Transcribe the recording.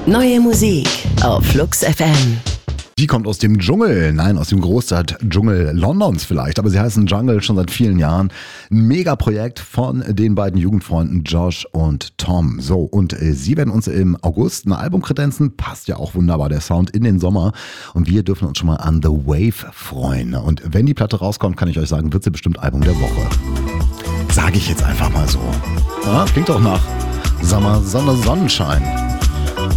Neue Musik auf Flux FM. Die kommt aus dem Dschungel, nein, aus dem Großstadt-Dschungel Londons vielleicht, aber sie heißen Jungle schon seit vielen Jahren. Ein Megaprojekt von den beiden Jugendfreunden Josh und Tom. So, und sie werden uns im August ein Album kredenzen, passt ja auch wunderbar der Sound in den Sommer und wir dürfen uns schon mal an The Wave freuen. Und wenn die Platte rauskommt, kann ich euch sagen, wird sie bestimmt Album der Woche. Sage ich jetzt einfach mal so. Ja, klingt doch nach Sommer, Sonne, Sonnenschein.